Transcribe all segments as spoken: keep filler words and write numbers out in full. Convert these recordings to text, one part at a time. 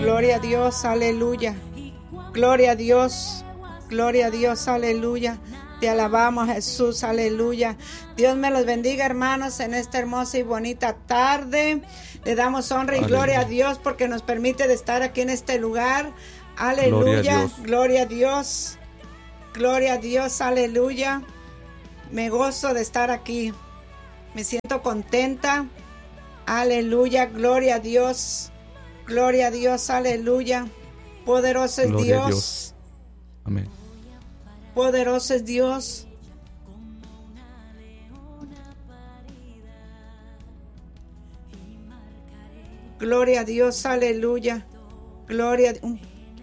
Gloria a Dios, aleluya. Gloria a Dios, gloria a Dios, aleluya. Te alabamos, Jesús, aleluya. Dios me los bendiga, hermanos, en esta hermosa y bonita tarde. Le damos honra y aleluya. Gloria a Dios porque nos permite de estar aquí en este lugar. Aleluya, gloria a Dios. Gloria a Dios, gloria a Dios, aleluya. Me gozo de estar aquí. Me siento contenta. Aleluya, gloria a Dios. Gloria a Dios, aleluya. Poderoso es gloria Dios. Dios. Amén. Poderoso es Dios. Gloria a Dios, aleluya. Gloria a Dios.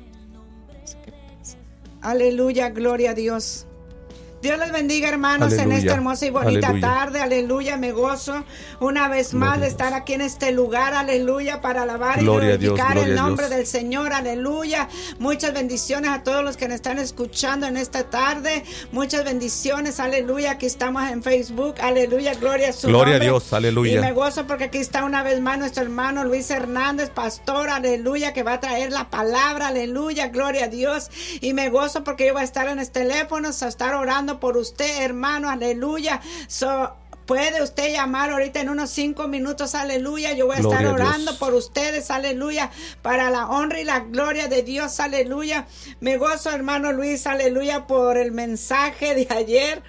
Aleluya, gloria a Dios. Dios les bendiga, hermanos, aleluya. En esta hermosa y bonita aleluya. Tarde, aleluya, me gozo una vez gloria más de estar aquí en este lugar, aleluya, para alabar gloria y glorificar Dios, el nombre del Señor, aleluya. Muchas bendiciones a todos los que nos están escuchando en esta tarde, muchas bendiciones, aleluya. Aquí estamos en Facebook, aleluya, gloria a su gloria nombre. a Dios, aleluya. Y me gozo porque aquí está una vez más nuestro hermano Luis Hernández, pastor, aleluya, que va a traer la palabra, aleluya, gloria a Dios. Y me gozo porque yo voy a estar en este teléfono, a estar orando por usted, hermano, aleluya. So, puede usted llamar ahorita en unos cinco minutos, aleluya. Yo voy a gloria estar orando a por ustedes, aleluya, para la honra y la gloria de Dios, aleluya. Me gozo, hermano Luis, aleluya, por el mensaje de ayer,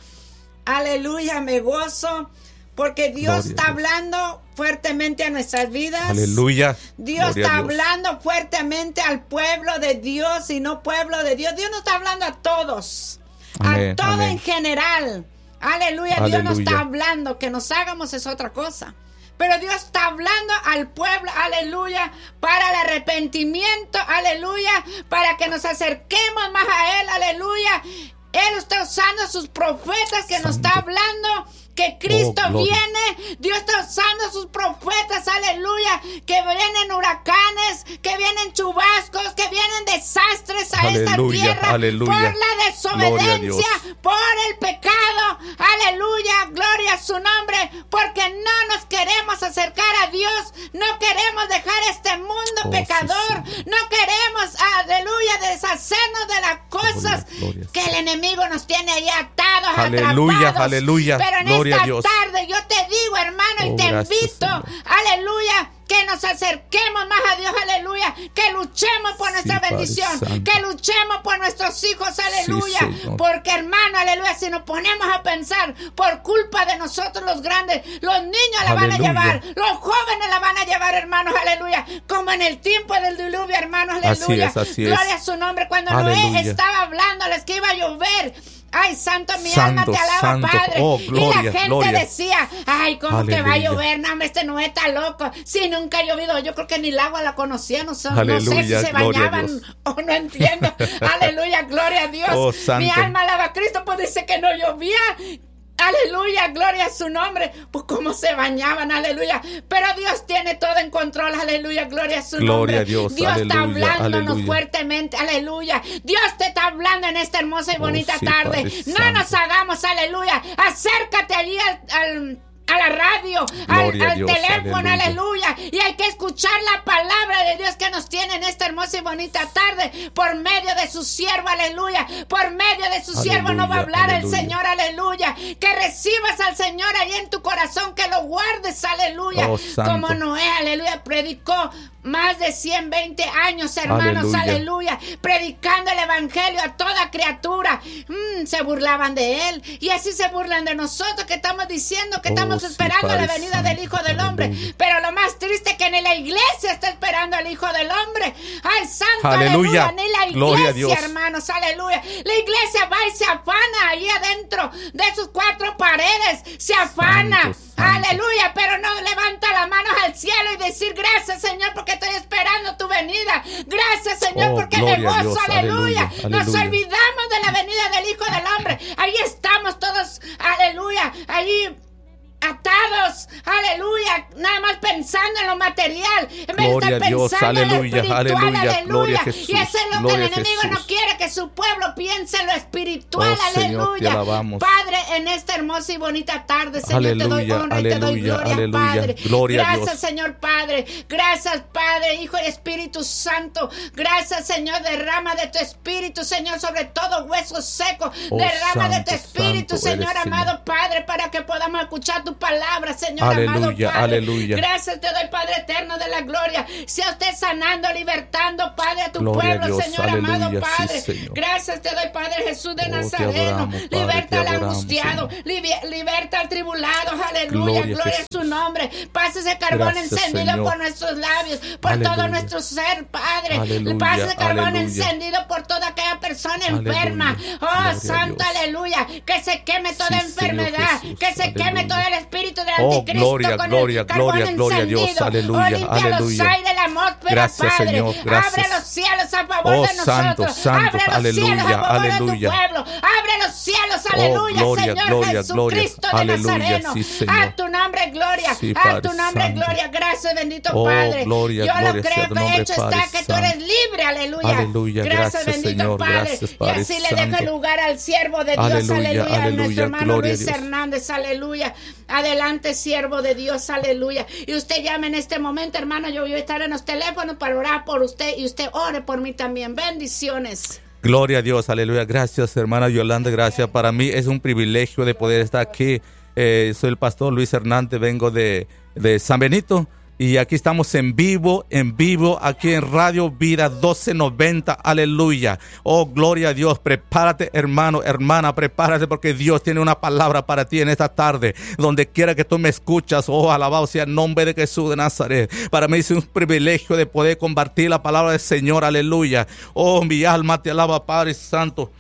aleluya. Me gozo porque Dios gloria está hablando fuertemente a nuestras vidas. Aleluya. Dios gloria está hablando fuertemente al pueblo de Dios y no pueblo de Dios. Dios no está hablando a todos. Amén, a todo amén. En general, aleluya, aleluya, Dios nos está hablando, que nos hagamos es otra cosa, pero Dios está hablando al pueblo, aleluya, para el arrepentimiento, aleluya, para que nos acerquemos más a Él, aleluya. Él está usando a sus profetas que Santo. Nos está hablando que Cristo oh, viene. Dios está usando a sus profetas, aleluya, que vienen huracanes, que vienen chubascos, que vienen desastres a aleluya, esta tierra aleluya. Por la desobediencia, por el pecado, aleluya, gloria a su nombre, porque no nos queremos acercar a Dios, no queremos dejar este mundo oh, pecador, sí, sí. No queremos, aleluya, deshacernos de las cosas gloria, gloria, que sí. El enemigo nos tiene ahí atados, aleluya, atrapados, aleluya, pero en gloria esta Dios. Tarde yo te digo, hermano, oh, y te gracias, invito, Señor. Aleluya, que nos acerquemos más a Dios, aleluya, que luchemos por nuestra sí, bendición, que luchemos por nuestros hijos, aleluya, sí, porque hermano, aleluya, si nos ponemos a pensar por culpa de nosotros los grandes, los niños la van a llevar, los jóvenes la van a llevar, hermanos, aleluya, como en el tiempo del diluvio, hermanos, aleluya, así es, así gloria es. a su nombre, cuando aleluya. Noé estaba hablándoles que iba a llover. Ay, santo, mi santo, alma te alaba, santo. Padre. Oh, gloria, y la gente gloria. decía, ay, ¿cómo aleluya. Que va a llover? No, hombre, este no está loco. Si nunca ha llovido, yo creo que ni el agua la conocía, no, son, no sé si se bañaban o no entiendo. Aleluya, gloria a Dios. Oh, mi alma alaba a Cristo, pues dice que no llovía. Aleluya, gloria a su nombre. Pues cómo se bañaban, aleluya. Pero Dios tiene todo en control, aleluya, gloria a su gloria nombre. A Dios, Dios aleluya, está hablándonos aleluya. Fuertemente, aleluya. Dios te está hablando en esta hermosa y bonita oh, sí, tarde. Padre no Santo. Nos hagamos, aleluya. Acércate allí al... al a la radio, al, al Dios, teléfono, aleluya. aleluya. Y hay que escuchar la palabra de Dios que nos tiene en esta hermosa y bonita tarde por medio de su siervo, aleluya. Por medio de su aleluya, siervo no va a hablar aleluya. El Señor, aleluya. Que recibas al Señor ahí en tu corazón, que lo guardes, aleluya. Oh, como Noé, aleluya, predicó más de ciento veinte años, hermanos, aleluya. aleluya, predicando el evangelio a toda criatura. Mm, se burlaban de él y así se burlan de nosotros que estamos diciendo que oh, estamos esperando sí, la venida Santo. Del Hijo del Hombre. Aleluya. Pero lo más triste es que ni la iglesia está esperando al Hijo del Hombre. Ay, Santo, aleluya, aleluya. Ni la iglesia, hermanos, aleluya. La iglesia va y se afana ahí adentro de sus cuatro paredes, se afana. Santo, Santo. Aleluya, pero no levanta las manos al cielo y decir gracias, Señor, porque estoy esperando tu venida. Gracias, Señor, oh, porque me gozo, Dios, aleluya. aleluya. Nos aleluya. Olvidamos de la venida del Hijo del Hombre. Ahí estamos todos, aleluya, ahí atados, aleluya, nada más pensando en lo material, en vez de estar pensando Dios, en lo espiritual, aleluya, aleluya, aleluya. Y eso es lo que el enemigo Jesús. No quiere, que que su pueblo piense en lo espiritual. Oh, Señor, aleluya. te alabamos. Padre, en esta hermosa y bonita tarde, Señor, Aleluya, te doy honra aleluya, y te doy gloria, aleluya. Padre. Gloria a Gracias, Dios. Señor Padre. Gracias, Padre, Hijo y Espíritu Santo. Gracias, Señor. Derrama de tu Espíritu, Señor, sobre todo hueso seco. Oh, Derrama de santo, tu Espíritu, santo Señor, eres, amado Señor. Padre, para que podamos escuchar tu palabra, Señor, Aleluya, amado Padre. aleluya. Gracias te doy, Padre eterno de la gloria. Sea usted sanando, libertando, Padre, a tu Gloria a pueblo, Dios, Señor, aleluya, amado Padre. sí, Señor. Gracias te doy, Padre Jesús de Oh, te Nazareno. adoramos, Padre, Liberta te al adoramos, angustiado, Señor. libi- liberta al tribulado, aleluya. Gloria, Gloria Jesús. a su nombre. Pasa ese carbón Gracias, encendido Señor. por nuestros labios, por Aleluya. todo nuestro ser, Padre. Aleluya, Pasa ese carbón aleluya. encendido por toda aquella persona Aleluya. enferma. Oh, Gloria a Santo, Dios. aleluya. Que se queme toda Sí, Señor enfermedad, Jesús, que se queme aleluya. todo el espíritu del Oh, anticristo gloria, con gloria, el carbón gloria, gloria a Dios, encendido. aleluya, Oh, limpia aleluya. los aires de la atmósfera, Gracias, Padre. Señor, gracias. Abre los cielos a favor Oh, de nosotros. santo, santo, Abre los aleluya, cielos a favor de aleluya. tu pueblo. Abre los cielos, aleluya, gloria, Señor gloria, Jesucristo gloria. de Aleluya, Nazareno. sí, Señor. A tu nombre, gloria. Sí, a Padre tu nombre, santo. gloria. Gracias, bendito Oh, Padre. gloria, Yo lo gloria sea creo tu que nombre, hecho Padre está que tú santo. eres libre, aleluya. Aleluya, gracias, bendito Señor, Padre. gracias, Padre y así le dejo el santo. lugar al siervo de Dios, Aleluya, aleluya. a aleluya, nuestro hermano gloria a Luis Dios. Hernández, aleluya. Adelante, siervo de Dios, aleluya. Y usted llame en este momento, hermano. Yo voy a estar en los teléfonos para orar por usted y usted ore por mí también. Bendiciones. Gloria a Dios, aleluya. Gracias, hermana Yolanda, gracias. Para mí es un privilegio de poder estar aquí. Eh, soy el pastor Luis Hernández, vengo de, de San Benito. Y aquí estamos en vivo, en vivo, aquí en Radio Vida doce noventa, aleluya. Oh, gloria a Dios, prepárate hermano, hermana, prepárate porque Dios tiene una palabra para ti en esta tarde. Donde quiera que tú me escuchas, oh, alabado sea el nombre de Jesús de Nazaret. Para mí es un privilegio de poder compartir la palabra del Señor, aleluya. Oh, mi alma te alaba, Padre Santo.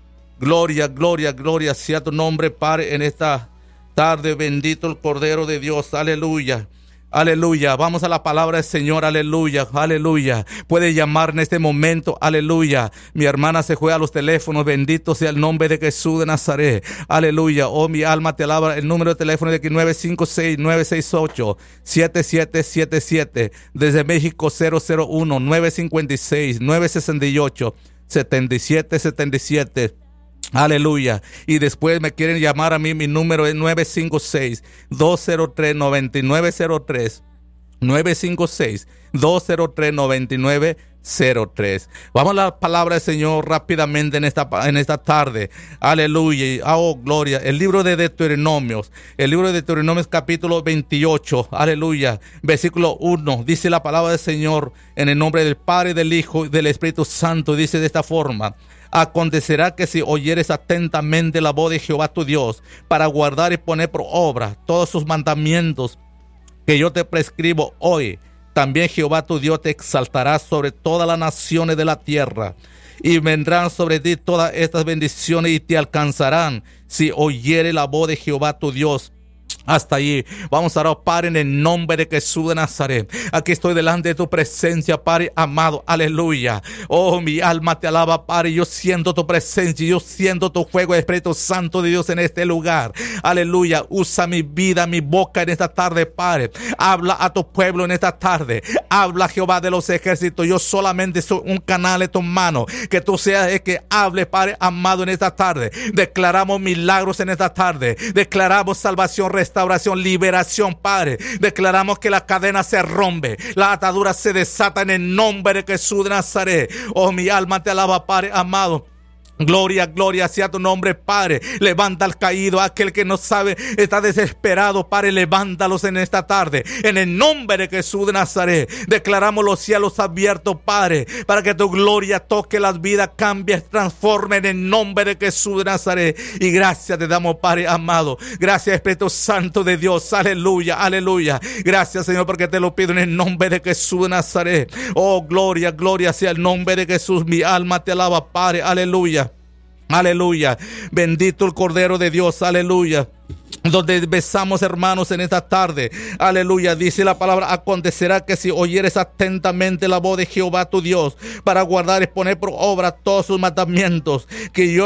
Gloria, gloria, gloria sea tu nombre, Padre, en esta tarde. Bendito el Cordero de Dios, aleluya. Aleluya, vamos a la palabra del Señor, aleluya, aleluya. Puede llamar en este momento, aleluya. Mi hermana se juega a los teléfonos, bendito sea el nombre de Jesús de Nazaret, aleluya. Oh, mi alma te alaba. El número de teléfono de aquí nueve cinco seis, nueve seis ocho, siete siete siete siete. Desde México cero cero uno, nueve cinco seis, nueve seis ocho, siete siete siete siete. Aleluya. Y después me quieren llamar a mí, mi número es nueve cinco seis, dos cero tres, nueve nueve cero tres. nueve cinco seis, dos cero tres, nueve nueve cero tres. Vamos a la palabra del Señor rápidamente en esta, en esta tarde. Aleluya. Oh, gloria. El libro de Deuteronomios. El libro de Deuteronomios capítulo veintiocho. Aleluya. Versículo uno. Dice la palabra del Señor en el nombre del Padre, del Hijo y del Espíritu Santo. Dice de esta forma: acontecerá que si oyeres atentamente la voz de Jehová tu Dios, para guardar y poner por obra todos sus mandamientos que yo te prescribo hoy, también Jehová tu Dios te exaltará sobre todas las naciones de la tierra, y vendrán sobre ti todas estas bendiciones y te alcanzarán si oyeres la voz de Jehová tu Dios. Hasta allí. Vamos a orar, Padre, en el nombre de Jesús de Nazaret. Aquí estoy delante de tu presencia, Padre amado. Aleluya. Oh, mi alma te alaba, Padre. Yo siento tu presencia. Yo siento tu fuego, Espíritu Santo de Dios, en este lugar. Aleluya. Usa mi vida, mi boca en esta tarde, Padre. Habla a tu pueblo en esta tarde. Habla, Jehová de los ejércitos. Yo solamente soy un canal en tus manos. Que tú seas el que hable, Padre amado, en esta tarde. Declaramos milagros en esta tarde. Declaramos salvación, restauración, liberación, Padre. Declaramos que la cadena se rompe, la atadura se desata en el nombre de Jesús de Nazaret. Oh, mi alma te alaba, Padre amado. Gloria, gloria sea tu nombre, Padre. Levanta al caído, aquel que no sabe, está desesperado, Padre. Levántalos en esta tarde. En el nombre de Jesús de Nazaret. Declaramos los cielos abiertos, Padre, para que tu gloria toque las vidas, cambie, transforme en el nombre de Jesús de Nazaret. Y gracias te damos, Padre amado. Gracias, Espíritu Santo de Dios. Aleluya, aleluya. Gracias, Señor, porque te lo pido en el nombre de Jesús de Nazaret. Oh, gloria, gloria sea el nombre de Jesús. Mi alma te alaba, Padre. Aleluya. Aleluya, bendito el Cordero de Dios, aleluya. Donde besamos, hermanos, en esta tarde, aleluya, dice la palabra: acontecerá que si oyeres atentamente la voz de Jehová tu Dios, para guardar y poner por obra todos sus mandamientos que yo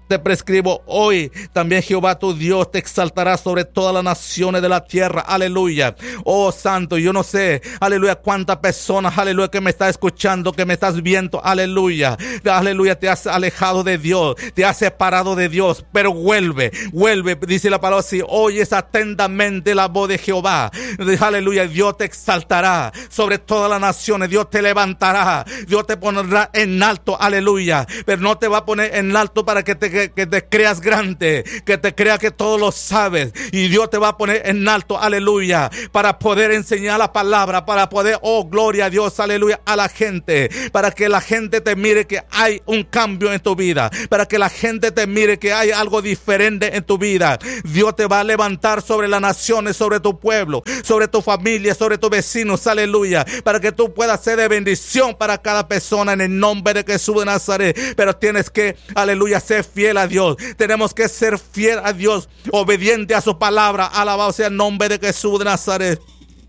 te prescribo hoy. También Jehová tu Dios te exaltará sobre todas las naciones de la tierra. Aleluya. Oh santo, yo no sé, aleluya, cuántas personas, aleluya, que me estás escuchando, que me estás viendo, aleluya, aleluya, te has alejado de Dios, te has separado de Dios, pero vuelve, vuelve, dice la palabra, si oyes atentamente la voz de Jehová, aleluya, Dios te exaltará sobre todas las naciones, Dios te levantará, Dios te pondrá en alto, aleluya, pero no te va a poner en alto para que te Que, que te creas grande, que te creas que todo lo sabes, y Dios te va a poner en alto, aleluya, para poder enseñar la palabra, para poder, oh gloria a Dios, aleluya, a la gente, para que la gente te mire que hay un cambio en tu vida, para que la gente te mire que hay algo diferente en tu vida. Dios te va a levantar sobre las naciones, sobre tu pueblo, sobre tu familia, sobre tus vecinos, aleluya, para que tú puedas ser de bendición para cada persona en el nombre de Jesús de Nazaret. Pero tienes que, aleluya, ser fiel a Dios. Tenemos que ser fiel a Dios, obediente a su palabra. Alabado sea el nombre de Jesús de Nazaret.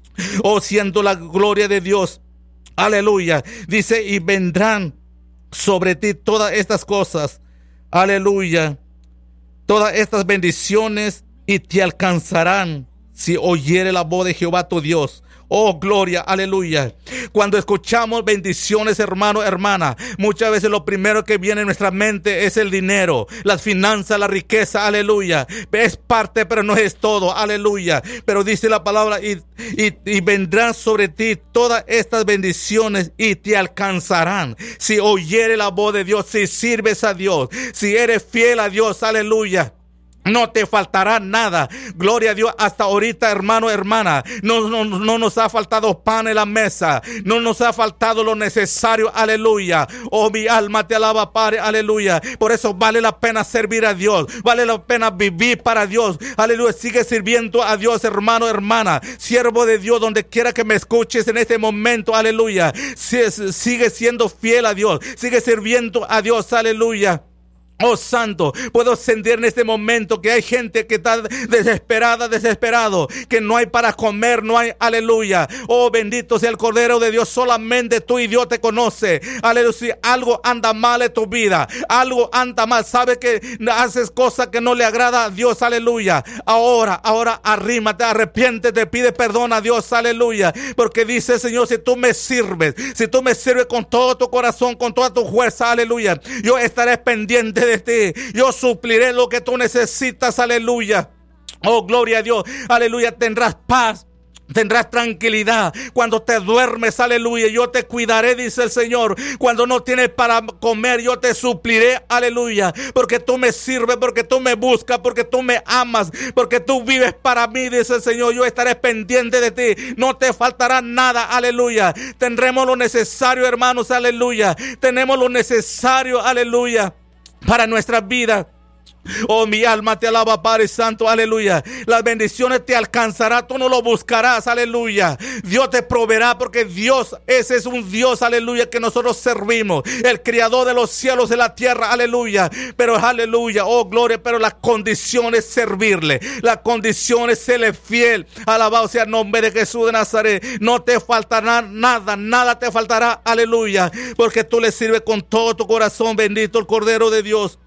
Oh, siendo la gloria de Dios. Aleluya. Dice, y vendrán sobre ti todas estas cosas. Aleluya. Todas estas bendiciones y te alcanzarán si oyere la voz de Jehová tu Dios. Oh, gloria, aleluya. Cuando escuchamos bendiciones, hermano, hermana, muchas veces lo primero que viene en nuestra mente es el dinero, las finanzas, la riqueza, aleluya. Es parte, pero no es todo, aleluya. Pero dice la palabra, y, y, y vendrán sobre ti todas estas bendiciones y te alcanzarán si oyere la voz de Dios, si sirves a Dios, si eres fiel a Dios, aleluya. No te faltará nada. Gloria a Dios. Hasta ahorita, hermano, hermana, no, no, no nos ha faltado pan en la mesa. No nos ha faltado lo necesario. Aleluya. Oh, mi alma te alaba, Padre. Aleluya. Por eso vale la pena servir a Dios. Vale la pena vivir para Dios. Aleluya. Sigue sirviendo a Dios, hermano, hermana. Siervo de Dios, donde quiera que me escuches en este momento. Aleluya. Sigue siendo fiel a Dios. Sigue sirviendo a Dios. Aleluya. Oh santo, puedo sentir en este momento que hay gente que está desesperada, desesperado, que no hay para comer, no hay, aleluya. Oh, bendito sea el Cordero de Dios, solamente tú y Dios te conoce. Aleluya, si algo anda mal en tu vida, algo anda mal, sabes que haces cosas que no le agrada a Dios, aleluya. Ahora, ahora arrímate, arrepiéntete, pide perdón a Dios, aleluya. Porque dice, Señor, si tú me sirves, si tú me sirves con todo tu corazón, con toda tu fuerza, aleluya, yo estaré pendiente de ti, yo supliré lo que tú necesitas, aleluya. Oh, gloria a Dios, aleluya, tendrás paz. Tendrás tranquilidad cuando te duermes, aleluya. Yo te cuidaré, dice el Señor. Cuando no tienes para comer, yo te supliré, aleluya. Porque tú me sirves, porque tú me buscas, porque tú me amas, porque tú vives para mí, dice el Señor. Yo estaré pendiente de ti. No te faltará nada, aleluya. Tendremos lo necesario, hermanos, aleluya. Tenemos lo necesario, aleluya, para nuestra vida. Oh, mi alma te alaba, Padre Santo, aleluya. Las bendiciones te alcanzarán, tú no lo buscarás, aleluya. Dios te proveerá, porque Dios, ese es un Dios, aleluya, que nosotros servimos, el creador de los cielos y de la tierra, aleluya. Pero aleluya, oh gloria, pero la condición es servirle, la condición es serle fiel. Alabado sea el nombre de Jesús de Nazaret. No te faltará nada, nada te faltará, aleluya, porque tú le sirves con todo tu corazón. Bendito el Cordero de Dios.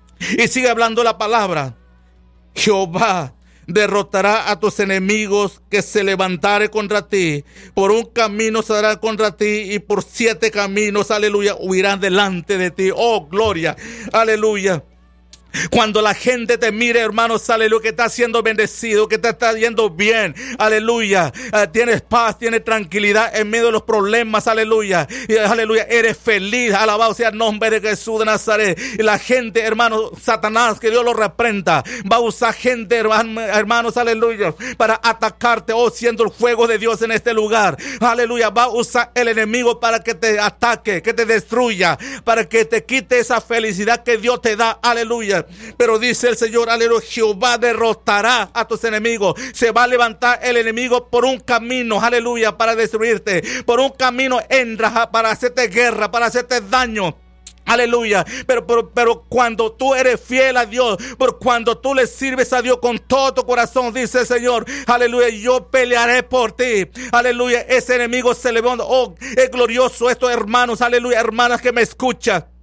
Y sigue hablando la palabra. Jehová derrotará a tus enemigos que se levantare contra ti. Por un camino se dará contra ti y por siete caminos, aleluya, huirán delante de ti. Oh, gloria, aleluya. Cuando la gente te mire, hermanos, aleluya, que estás siendo bendecido, que te está yendo bien, aleluya, uh, tienes paz, tienes tranquilidad en medio de los problemas, aleluya, y, aleluya, eres feliz, alabado sea el nombre de Jesús de Nazaret. Y la gente, hermanos, Satanás, que Dios lo reprenda, va a usar gente, hermanos, aleluya, para atacarte, oh, siendo el fuego de Dios en este lugar, aleluya. Va a usar el enemigo para que te ataque, que te destruya, para que te quite esa felicidad que Dios te da, aleluya. Pero dice el Señor, aleluya, Jehová derrotará a tus enemigos. Se va a levantar el enemigo por un camino, aleluya, para destruirte. Por un camino entra para hacerte guerra, para hacerte daño. Aleluya, pero, pero, pero cuando tú eres fiel a Dios, por cuando tú le sirves a Dios con todo tu corazón, dice el Señor, aleluya, yo pelearé por ti, aleluya, ese enemigo se levanta. Oh, es glorioso esto, hermanos, aleluya, hermanas que me escuchan.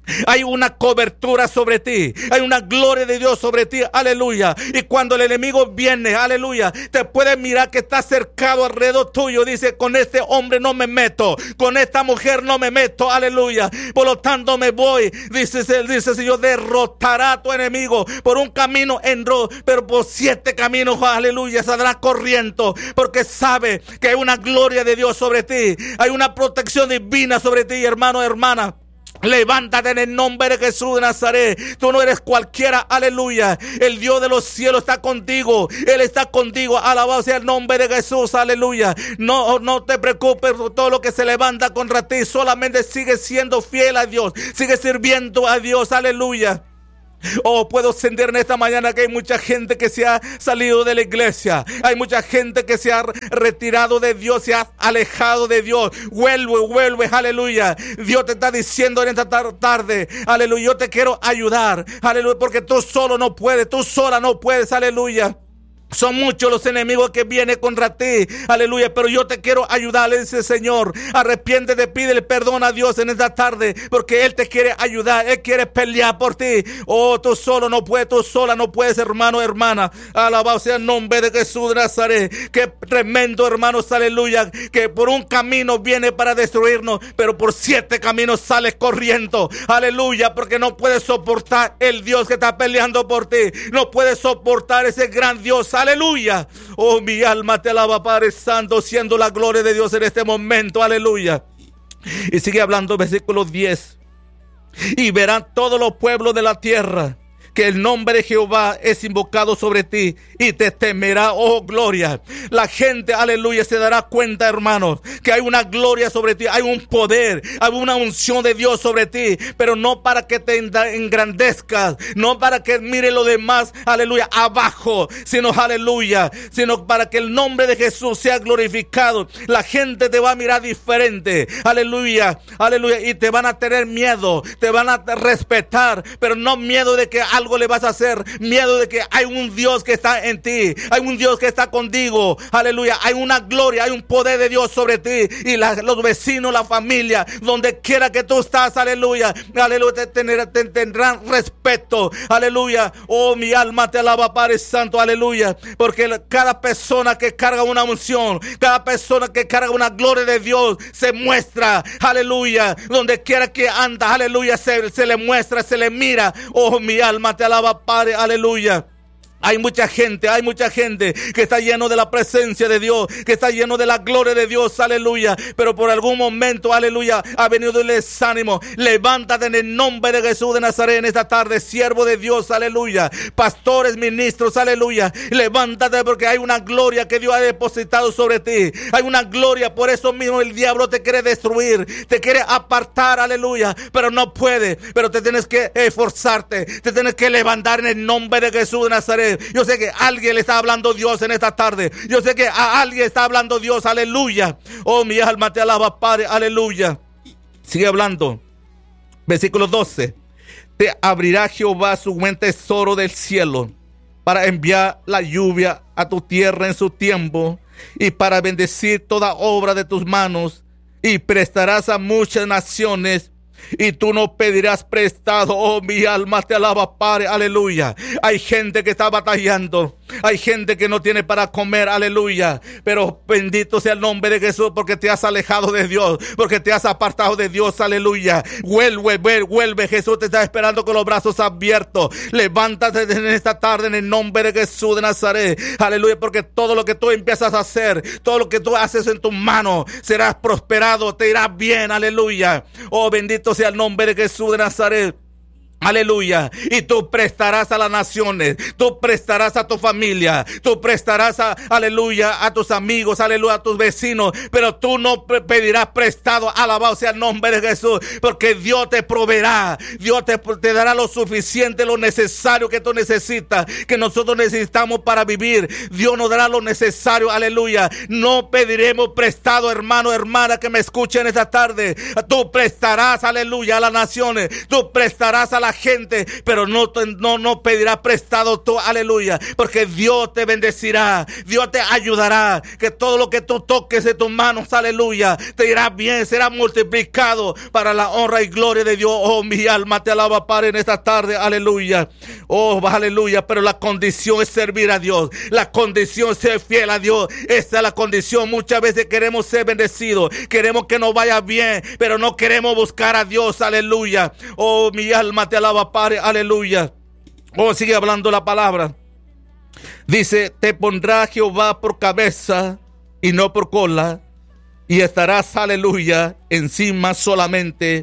Hay una cobertura sobre ti. Hay una gloria de Dios sobre ti. Aleluya. Y cuando el enemigo viene, aleluya, te puede mirar que está cercado alrededor tuyo. Dice, con este hombre no me meto. Con esta mujer no me meto. Aleluya. Por lo tanto me voy. Dice, dice el Señor, derrotará a tu enemigo por un camino en ro, pero por siete caminos, aleluya, saldrá corriendo. Porque sabe que hay una gloria de Dios sobre ti. Hay una protección divina sobre ti, hermano, hermana. Levántate en el nombre de Jesús de Nazaret. Tú no eres cualquiera, aleluya. El Dios de los cielos está contigo. Él está contigo. Alabado sea el nombre de Jesús, aleluya. No, no te preocupes por todo lo que se levanta contra ti. Solamente sigue siendo fiel a Dios. Sigue sirviendo a Dios, aleluya. Oh, puedo sentir en esta mañana que hay mucha gente que se ha salido de la iglesia. Hay mucha gente que se ha retirado de Dios, se ha alejado de Dios. Vuelve, vuelve, aleluya. Dios te está diciendo en esta tarde, aleluya, yo te quiero ayudar, aleluya, porque tú solo no puedes, tú sola no puedes, aleluya. Son muchos los enemigos que vienen contra ti, aleluya, pero yo te quiero ayudar, ese Señor. Arrepiéntete, pídele perdón a Dios en esta tarde, porque Él te quiere ayudar, Él quiere pelear por ti. Oh, tú solo no puedes, tú sola no puedes, hermano, hermana. Alabado sea el nombre de Jesús de Nazaret. Qué tremendo, hermanos, aleluya, que por un camino viene para destruirnos, pero por siete caminos sales corriendo, aleluya, porque no puedes soportar el Dios que está peleando por ti. No puedes soportar ese gran Dios. Aleluya. Oh, mi alma te alaba, Padre Santo, siendo la gloria de Dios en este momento. Aleluya. Y sigue hablando, versículo diez. Y verán todos los pueblos de la tierra que el nombre de Jehová es invocado sobre ti y te temerá, oh gloria. La gente, aleluya, se dará cuenta, hermanos, que hay una gloria sobre ti, hay un poder, hay una unción de Dios sobre ti, pero no para que te engrandezcas, no para que mire lo demás, aleluya, abajo, sino, aleluya, sino para que el nombre de Jesús sea glorificado. La gente te va a mirar diferente, aleluya, aleluya, y te van a tener miedo, te van a respetar, pero no miedo de que algo le vas a hacer, miedo de que hay un Dios que está en ti, hay un Dios que está contigo, aleluya, hay una gloria, hay un poder de Dios sobre ti, y la, los vecinos, la familia, donde quiera que tú estás, aleluya, aleluya, te, tener, te tendrán respeto, aleluya. Oh, mi alma te alaba, Padre Santo, aleluya, porque cada persona que carga una unción, cada persona que carga una gloria de Dios, se muestra, aleluya, donde quiera que anda, aleluya, se, se le muestra, se le mira. Oh, mi alma te alaba, Padre, aleluya. Hay mucha gente, hay mucha gente que está lleno de la presencia de Dios, que está lleno de la gloria de Dios, aleluya. Pero por algún momento, aleluya, ha venido el desánimo. Levántate en el nombre de Jesús de Nazaret en esta tarde, siervo de Dios, aleluya. Pastores, ministros, aleluya. Levántate porque hay una gloria que Dios ha depositado sobre ti. Hay una gloria, por eso mismo el diablo te quiere destruir, te quiere apartar, aleluya. Pero no puede, pero te tienes que esforzarte, te tienes que levantar en el nombre de Jesús de Nazaret. Yo sé que a alguien le está hablando Dios en esta tarde. Yo sé que a alguien está hablando Dios, aleluya. Oh, mi alma te alaba, Padre, aleluya. Sigue hablando. Versículo doce. Te abrirá Jehová su buen tesoro del cielo para enviar la lluvia a tu tierra en su tiempo y para bendecir toda obra de tus manos, y prestarás a muchas naciones y tú no pedirás prestado. Oh, mi alma te alaba, Padre, aleluya. Hay gente que está batallando, hay gente que no tiene para comer, aleluya, pero bendito sea el nombre de Jesús, porque te has alejado de Dios, porque te has apartado de Dios, aleluya. Vuelve, vuelve, vuelve. Jesús te está esperando con los brazos abiertos. Levántate en esta tarde en el nombre de Jesús de Nazaret, aleluya, porque todo lo que tú empiezas a hacer, todo lo que tú haces en tus manos, serás prosperado, te irá bien, aleluya. Oh, bendito sea el nombre de Jesús de Nazaret. Aleluya. Y tú prestarás a las naciones, tú prestarás a tu familia, tú prestarás a, aleluya, a tus amigos, aleluya, a tus vecinos, pero tú no pedirás prestado. Alabado sea el nombre de Jesús, porque Dios te proveerá, Dios te, te dará lo suficiente, lo necesario que tú necesitas, que nosotros necesitamos para vivir. Dios nos dará lo necesario, aleluya. No pediremos prestado, hermano, hermana, que me escuchen esta tarde. Tú prestarás, aleluya, a las naciones, tú prestarás a la la gente, pero no, no, no pedirás prestado tú, aleluya, porque Dios te bendecirá, Dios te ayudará, que todo lo que tú toques de tus manos, aleluya, te irá bien, será multiplicado para la honra y gloria de Dios. Oh, mi alma te alaba, Padre, en esta tarde, aleluya. Oh, aleluya, pero la condición es servir a Dios, la condición es ser fiel a Dios. Esa es la condición. Muchas veces queremos ser bendecidos, queremos que nos vaya bien, pero no queremos buscar a Dios, aleluya. Oh, mi alma te alaba, Padre, aleluya. Oh, sigue hablando la palabra. Dice, te pondrá Jehová por cabeza y no por cola, y estarás, aleluya, encima solamente,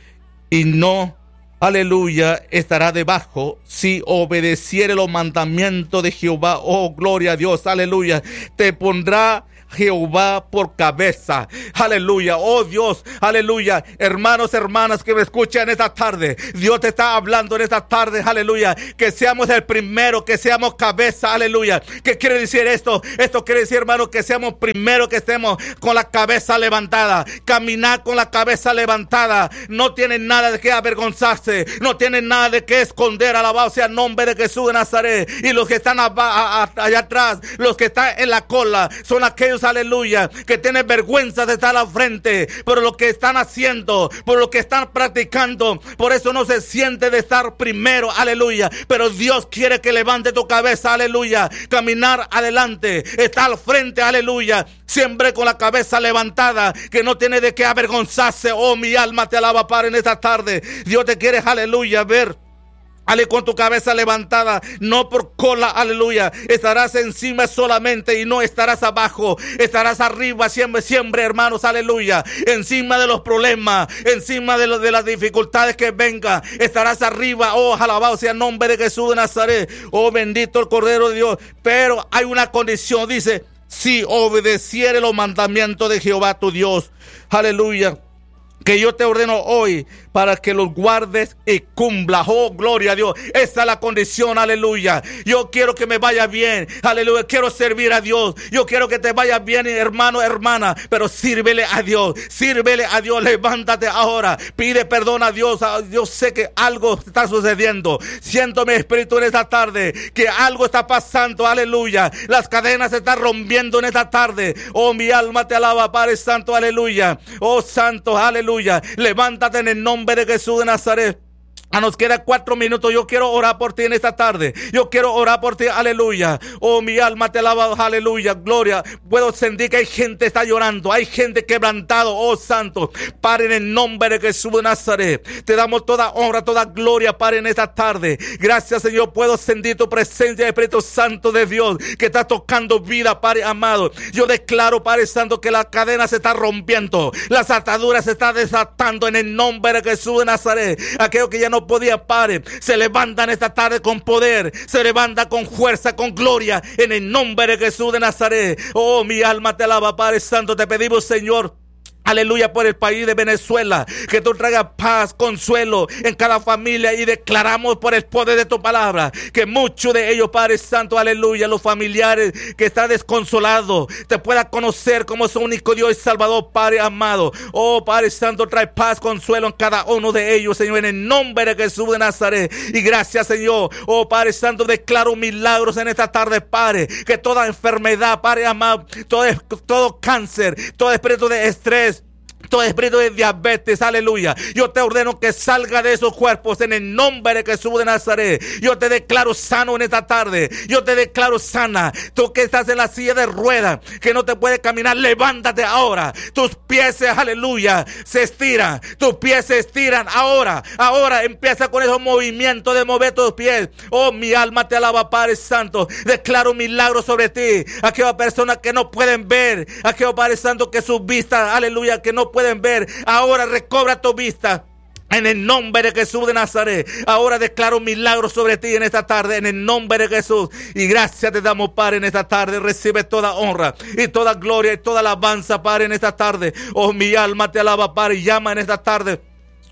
y no, aleluya, estará debajo, si obedeciere los mandamientos de Jehová. Oh, gloria a Dios, aleluya. Te pondrá Jehová por cabeza, aleluya. Oh Dios, aleluya. Hermanos, hermanas que me escuchan esta tarde, Dios te está hablando en esta tarde, aleluya, que seamos el primero, que seamos cabeza, aleluya. ¿Qué quiere decir esto? Esto quiere decir, hermano, que seamos primero, que estemos con la cabeza levantada. Caminar con la cabeza levantada, no tienen nada de qué avergonzarse, no tienen nada de qué esconder. Alabado sea el nombre de Jesús de Nazaret. Y los que están allá atrás, los que están en la cola, son aquellos, aleluya, que tienen vergüenza de estar al frente por lo que están haciendo, por lo que están practicando. Por eso no se siente de estar primero, aleluya. Pero Dios quiere que levante tu cabeza, aleluya. Caminar adelante, estar al frente, aleluya. Siempre con la cabeza levantada, que no tiene de qué avergonzarse. Oh, mi alma te alaba, Padre, en esta tarde. Dios te quiere, aleluya, ver, ale, con tu cabeza levantada, no por cola, aleluya. Estarás encima solamente y no estarás abajo. Estarás arriba siempre, siempre, hermanos, aleluya. Encima de los problemas, encima de, lo, de las dificultades que vengan, estarás arriba. Oh, alabado sea el nombre de Jesús de Nazaret. Oh, bendito el Cordero de Dios. Pero hay una condición, dice, si obedeciere los mandamientos de Jehová tu Dios, aleluya, que yo te ordeno hoy para que los guardes y cumplas. Oh, gloria a Dios. Esa es la condición, aleluya. Yo quiero que me vaya bien, aleluya. Quiero servir a Dios. Yo quiero que te vaya bien, hermano, hermana. Pero sírvele a Dios, sírvele a Dios. Levántate ahora, pide perdón a Dios. Yo sé que algo está sucediendo. Siento mi espíritu en esta tarde, que algo está pasando, aleluya. Las cadenas se están rompiendo en esta tarde. Oh, mi alma te alaba, Padre Santo, aleluya. Oh, Santo, aleluya. Levántate en el nombre de Jesús de Nazaret. Ah, nos quedan cuatro minutos. Yo quiero orar por ti en esta tarde. Yo quiero orar por ti, aleluya. Oh, mi alma te alaba, aleluya, gloria. Puedo sentir que hay gente que está llorando, hay gente quebrantado. Oh, santo, Padre, en el nombre de Jesús de Nazaret, te damos toda honra, toda gloria, Padre, en esta tarde. Gracias, Señor. Puedo sentir tu presencia, Espíritu Santo de Dios, que está tocando vida, Padre amado. Yo declaro, Padre Santo, que la cadena se está rompiendo, las ataduras se están desatando en el nombre de Jesús de Nazaret. Aquello que ya no podía, Padre, se levantan esta tarde con poder, se levanta con fuerza, con gloria, en el nombre de Jesús de Nazaret. Oh, mi alma te alaba, Padre Santo. Te pedimos, Señor, aleluya, por el país de Venezuela, que tú traigas paz, consuelo en cada familia, y declaramos por el poder de tu palabra que muchos de ellos, Padre Santo, aleluya, los familiares que están desconsolados, te puedan conocer como su único Dios y Salvador, Padre amado. Oh, Padre Santo, trae paz, consuelo en cada uno de ellos, Señor, en el nombre de Jesús de Nazaret. Y gracias, Señor. Oh, Padre Santo, declaro milagros en esta tarde, Padre, que toda enfermedad, Padre amado, todo, todo cáncer, todo espíritu de estrés, todo espíritu de diabetes, aleluya, yo te ordeno que salga de esos cuerpos en el nombre de Jesús de Nazaret. Yo te declaro sano en esta tarde. Yo te declaro sana. Tú que estás en la silla de ruedas, que no te puedes caminar, levántate ahora. Tus pies, aleluya, se estiran. Tus pies se estiran ahora. Ahora empieza con esos movimientos de mover tus pies. Oh, mi alma te alaba, Padre Santo. Declaro un milagro sobre ti. Aquellas personas que no pueden ver, aquellos, Padre Santo, que sus vistas, aleluya, que no pueden ver, ahora recobra tu vista en el nombre de Jesús de Nazaret. Ahora declaro un milagro sobre ti en esta tarde, en el nombre de Jesús. Y gracias te damos, Padre, en esta tarde. Recibe toda honra y toda gloria y toda alabanza, Padre, en esta tarde. Oh, mi alma te alaba, Padre, y llama en esta tarde.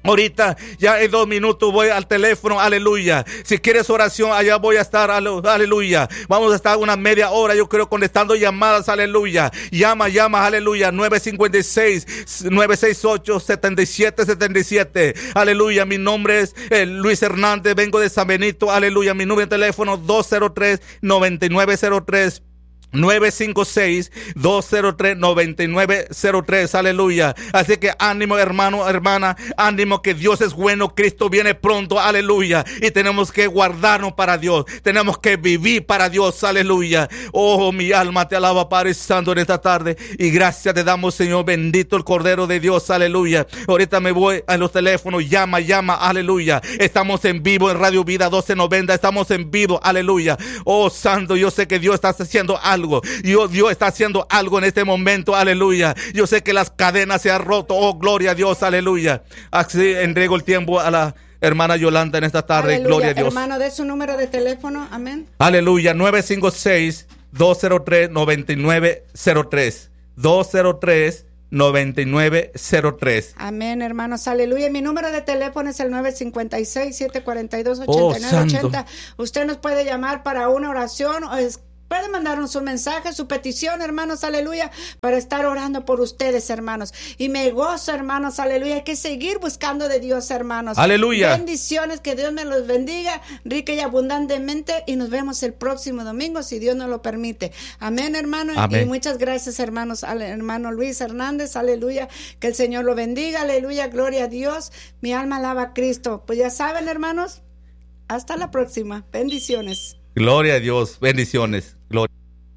Ahorita, ya en dos minutos voy al teléfono, aleluya. Si quieres oración, allá voy a estar, aleluya. Vamos a estar una media hora, yo creo, contestando llamadas, aleluya. Llama, llama, aleluya. nueve cinco seis, nueve seis ocho, siete siete siete siete. Aleluya, mi nombre es eh, Luis Hernández, vengo de San Benito, aleluya. Mi número de teléfono dos cero tres, nueve nueve cero tres. nueve cinco seis, dos cero tres, nueve nueve cero tres, aleluya. Así que ánimo, hermano, hermana, ánimo, que Dios es bueno, Cristo viene pronto, aleluya. Y tenemos que guardarnos para Dios, tenemos que vivir para Dios, aleluya. Oh, mi alma te alaba, Padre Santo, en esta tarde, y gracias te damos, Señor, bendito el Cordero de Dios, aleluya. Ahorita me voy a los teléfonos, llama, llama, aleluya. Estamos en vivo en Radio Vida doce noventa, estamos en vivo, aleluya. Oh, Santo, yo sé que Dios está haciendo algo. Dios, Dios está haciendo algo en este momento, aleluya. Yo sé que las cadenas se han roto, oh, gloria a Dios, aleluya. Así entrego el tiempo a la hermana Yolanda en esta tarde, aleluya. Gloria a Dios. Hermano, de su número de teléfono, amén. Aleluya, nueve cinco seis, dos cero tres, nueve nueve cero tres. dos cero tres, nueve nueve cero tres. Amén, hermanos, aleluya. Mi número de teléfono es el nueve cinco seis, siete cuatro dos, ocho nueve ocho cero. Usted nos puede llamar para una oración o es puede mandarnos un mensaje, su petición, hermanos, aleluya, para estar orando por ustedes, hermanos. Y me gozo, hermanos, aleluya. Hay que seguir buscando de Dios, hermanos. Aleluya. Bendiciones, que Dios me los bendiga rica y abundantemente. Y nos vemos el próximo domingo, si Dios nos lo permite. Amén, hermano. Amén. Y muchas gracias, hermanos, al hermano Luis Hernández, aleluya. Que el Señor lo bendiga, aleluya, gloria a Dios. Mi alma alaba a Cristo. Pues ya saben, hermanos, hasta la próxima. Bendiciones. Gloria a Dios, bendiciones. Gloria.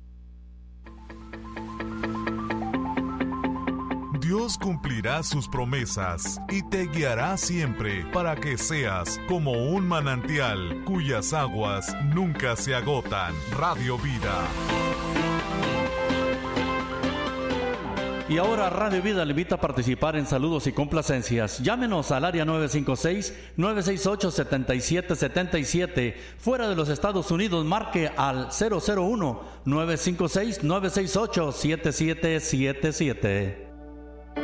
Dios cumplirá sus promesas y te guiará siempre para que seas como un manantial cuyas aguas nunca se agotan. Radio Vida. Y ahora Radio Vida le invita a participar en saludos y complacencias. Llámenos al área nueve cinco seis, nueve seis ocho, siete siete siete siete. Fuera de los Estados Unidos, marque al cero cero uno, nueve cinco seis, nueve seis ocho, siete siete siete siete.